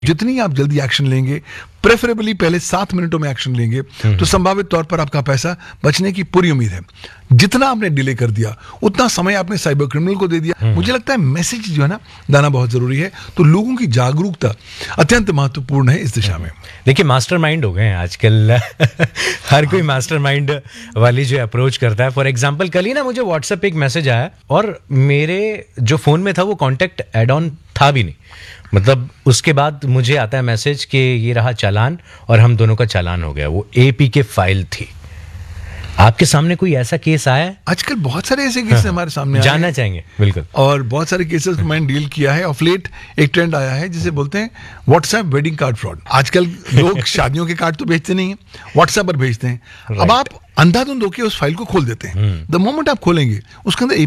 जितनी आप जल्दी एक्शन लेंगे, प्रेफरेबली पहले 7 मिनटों में एक्शन लेंगे, तो संभावित तौर पर आपका पैसा बचने की पूरी उम्मीद है। जितना आपने डिले कर दिया उतना समय आपने साइबर क्रिमिनल को दे दिया। मुझे लगता है मैसेज जो है ना दाना बहुत जरूरी है, तो लोगों की जागरूकता अत्यंत महत्वपूर्ण है इस दिशा में। देखिए मास्टरमाइंड हो गए हैं आजकल हर कोई मास्टरमाइंड वाली जो अप्रोच करता है। फॉर एग्जांपल कल ही ना मुझे व्हाट्सएप पे एक मैसेज आया और मेरे जो फोन में था वो कॉन्टैक्ट एड ऑन था भी नहीं। मतलब उसके बाद मुझे आता है मैसेज कि ये रहा चालान और हम दोनों का चालान हो गया। वो APK फाइल थी। आपके सामने कोई ऐसा केस आया है? आजकल बहुत सारे ऐसे केस हमारे सामने जानना चाहेंगे बिल्कुल। और बहुत सारे केसेस को मैंने डील किया है। ऑफ लेट एक ट्रेंड आया है जिसे बोलते हैं व्हाट्सएप वेडिंग कार्ड फ्रॉड। आजकल लोग शादियों के कार्ड तो भेजते नहीं है, व्हाट्सएप पर भेजते हैं। अब आप अंधाधुंध होकर उस फाइल को खोल देते हैं। द मोमेंट आप खोलेंगे उसके अंदर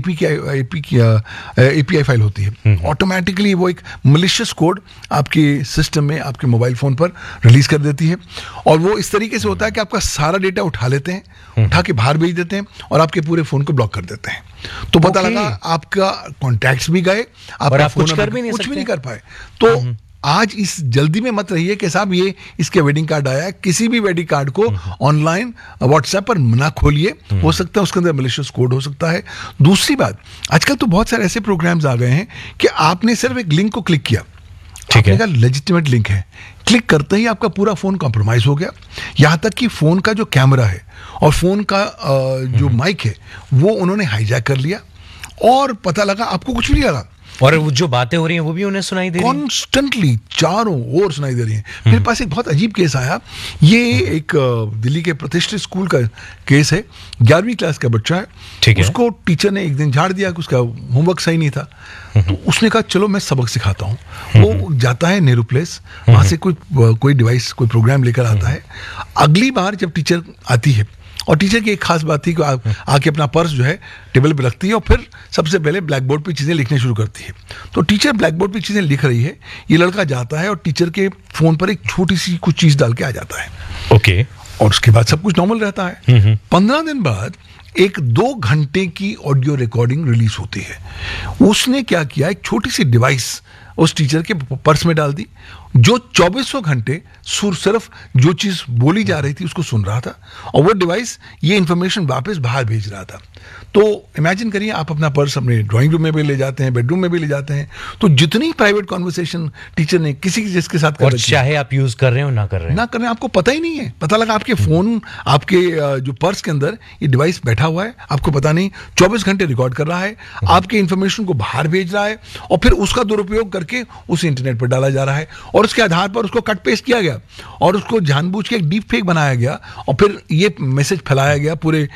API फाइल होती है। ऑटोमेटिकली वो एक मलिशियस कोड आपके सिस्टम में, आपके मोबाइल फोन पर रिलीज कर देती है। और वो इस तरीके से होता है कि आपका सारा डेटा उठा लेते हैं, उठा के बाहर भेज देते हैं और आपके पूरे फोन को ब्लॉक कर देते हैं। तो पता लगा आपका कॉन्टैक्ट्स भी गए, आपका कुछ कर भी नहीं कर पाए। तो आज इस जल्दी में मत रहिए कि साहब ये इसके वेडिंग कार्ड आया है। किसी भी वेडिंग कार्ड को ऑनलाइन व्हाट्सएप पर ना खोलिए। हो सकता है उसके अंदर मैलिशियस कोड हो सकता है। दूसरी बात, आजकल तो बहुत सारे ऐसे प्रोग्राम्स आ गए हैं कि आपने सिर्फ एक लिंक को क्लिक किया, आपने कहा लेजिटिमेट लिंक है, क्लिक करते ही आपका पूरा फोन कॉम्प्रोमाइज हो गया। यहां तक कि फोन का जो कैमरा है और फोन का जो माइक है वो उन्होंने हाईजैक कर लिया और पता लगा आपको कुछ भी नहीं लगा। और जो बातें हो रही हैं वो भी उन्हें सुनाई दे रही हैं कॉन्स्टेंटली, चारों ओर सुनाई दे रही हैं। मेरे पास एक बहुत अजीब केस आया। ये एक दिल्ली के प्रतिष्ठित स्कूल का केस है। 11वीं क्लास का बच्चा है। उसको टीचर ने एक दिन झाड़ दिया कि उसका होमवर्क सही नहीं था। तो उसने कहा चलो मैं सबक सिखाता हूँ। वो जाता है नेहरू प्लेस, वहां से कोई डिवाइस, कोई प्रोग्राम लेकर आता है। अगली बार जब टीचर आती है, और टीचर की एक खास बात थी कि आके अपना पर्स जो है टेबल पे रखती है और फिर सबसे पहले ब्लैक बोर्ड पे चीज़ें लिखने शुरू करती है। तो टीचर ब्लैक बोर्ड पे चीज़ें लिख रही है, ये लड़का जाता है और टीचर के फोन पर एक छोटी सी कुछ चीज़ डाल के आ जाता है। ओके। और उसके बाद सब कुछ नॉर्मल रहता है। 15 दिन बाद एक 2 घंटे की ऑडियो रिकॉर्डिंग रिलीज होती है। उसने क्या किया, एक छोटी सी डिवाइस उस टीचर के पर्स में डाल दी, जो 2400 घंटे सिर्फ जो चीज बोली जा रही थी उसको सुन रहा था और वो डिवाइस ये इंफॉर्मेशन वापस बाहर भेज रहा था। तो इमेजिन करिए, आप अपना पर्स अपने ड्राइंग रूम में भी ले जाते हैं, बेडरूम में भी ले जाते हैं, तो जितनी प्राइवेट कॉन्वर्सेशन टीचर ने किसी जिसके साथ कर, और चाहे आप यूज कर रहे हो ना कर रहे हैं आपको पता ही नहीं है। पता लगा आपके फोन, आपके जो पर्स के अंदर ये डिवाइस बैठा हुआ है, आपको पता नहीं, 24 घंटे रिकॉर्ड कर रहा है, आपके इंफॉर्मेशन को बाहर भेज रहा है और फिर उसका दुरुपयोग करके उस इंटरनेट पर डाला जा रहा है। और उसके आधार पर उसको कट पेस्ट किया गया और उसको जानबूझ के एक डीप फेक बनाया गया और फिर ये मैसेज फैलाया गया पूरे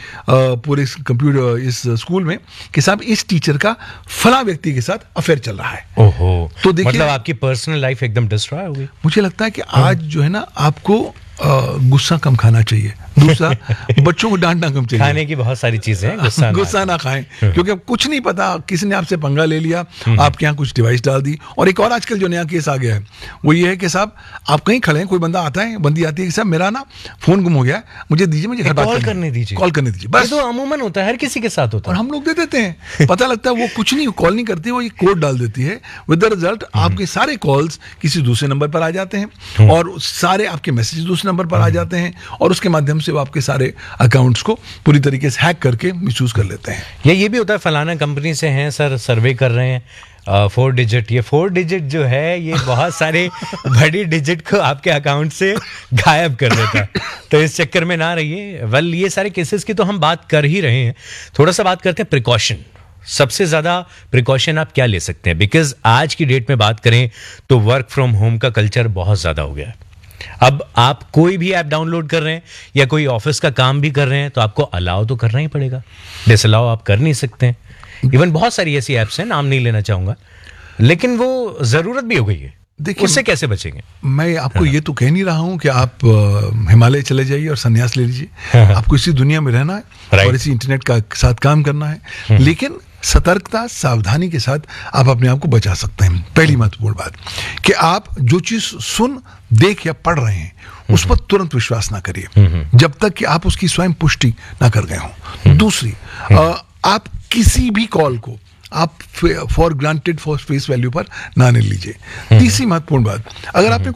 कंप्यूटर इस स्कूल में कि साहब इस टीचर का फला व्यक्ति के साथ अफेयर चल रहा है। ओहो। तो देखिए, मतलब आपकी पर्सनल लाइफ एकदम डिस्ट्रॉय हो गई। मुझे लगता है कि आज जो है ना, आपको गुस्सा कम खाना चाहिए। दूसरा, बच्चों को डांटना कम चाहिए। खाने की बहुत सारी चीजें हैं, गुस्सा ना खाएं, क्योंकि अब कुछ नहीं पता, किसी ने आपसे पंगा ले लिया, आपके यहाँ कुछ डिवाइस डाल दी। और एक और आजकल जो नया केस आ गया है वो ये है कि साहब आप कहीं खड़े हैं, कोई बंदा आता है, बंदी आती है कि साहब मेरा ना फोन गुम हो गया, मुझे दीजिए, मुझे घर बात करने दीजिए, कॉल करने दीजिए। बस तो अमूमन होता है, हर किसी के साथ होता है, और हम लोग दे देते हैं। पता लगता है वो कुछ नहीं, कॉल नहीं करती, वो ये कोड डाल देती है। विद द रिजल्ट आपके सारे कॉल्स किसी दूसरे नंबर पर आ जाते हैं और सारे आपके मैसेज दूसरे नंबर पर आ जाते हैं और उसके माध्यम से वो आपके सारे अकाउंट्स को पूरी तरीके से हैक करके मिसयूज कर लेते हैं। ये भी होता है, फलाना कंपनी से हैं सर, सर्वे कर रहे हैं 4 डिजिट। ये 4 डिजिट जो है ये बहुत सारे बड़ी डिजिट को आपके अकाउंट से गायब कर देता है। तो इस चक्कर में ना रहिए। वेल, ये सारे केसेस की तो हम बात कर ही रहे हैं। थोड़ा सा बात करते हैं प्रिकॉशन। सबसे ज्यादा प्रिकॉशन आप क्या ले सकते हैं? बिकॉज आज की डेट में बात करें तो वर्क फ्रॉम होम का कल्चर बहुत ज्यादा हो गया है। अब आप कोई भी ऐप डाउनलोड कर रहे हैं या कोई ऑफिस का काम भी कर रहे हैं तो आपको अलाउ तो करना ही पड़ेगा, डिसअलाउ आप कर नहीं सकते हैं। इवन बहुत सारी ऐसी ऐप्स हैं, नाम नहीं लेना चाहूंगा, लेकिन वो जरूरत भी हो गई है। देखिए, उससे कैसे बचेंगे? मैं आपको ये तो कह नहीं रहा हूं कि आप हिमालय चले जाइए और संन्यास ले लीजिए। आपको इसी दुनिया में रहना है और इसी इंटरनेट का साथ काम करना है, लेकिन सतर्कता, सावधानी के साथ आप अपने आप को बचा सकते हैं। पहली महत्वपूर्ण बात कि आप जो चीज सुन, देख या पढ़ रहे हैं उस पर तुरंत विश्वास ना करिए जब तक कि आप उसकी स्वयं पुष्टि ना कर गए हों। दूसरी, आप किसी भी कॉल को आप for granted for face value पर ना ले लीजिए। तीसरी महत्वपूर्ण बात, अगर आपने